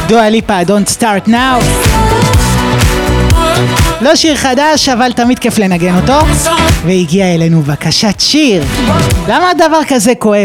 דואה ליפה, Don't Start Now. לא שיר חדש, אבל תמיד כיף לנגן אותו. והגיע אלינו בקשת שיר. למה הדבר כזה כואב?